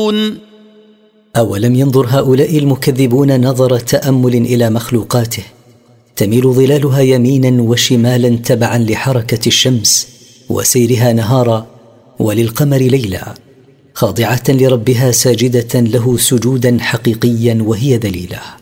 أولم ينظر هؤلاء المكذبون نظر تأمل إلى مخلوقاته، تميل ظلالها يمينا وشمالا تبعا لحركة الشمس وسيرها نهارا، وللقمر ليلا، خاضعة لربها ساجدة له سجودا حقيقيا وهي ذليلة.